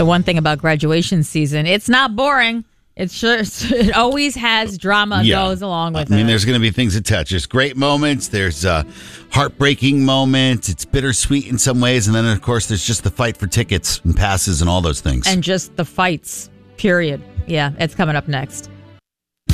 The one thing about graduation season, it's not boring. It always has drama goes along with it. I mean, there's going to be things that touch. There's great moments. There's heartbreaking moments. It's bittersweet in some ways. And then, of course, there's just the fight for tickets and passes and all those things. And just the fights, period. Yeah, it's coming up next.